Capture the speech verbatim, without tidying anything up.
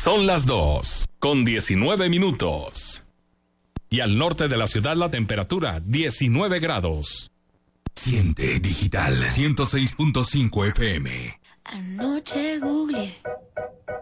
Son las dos, con diecinueve minutos. Y al norte de la ciudad la temperatura, diecinueve grados. Siente Digital ciento seis punto cinco F M. Anoche googleé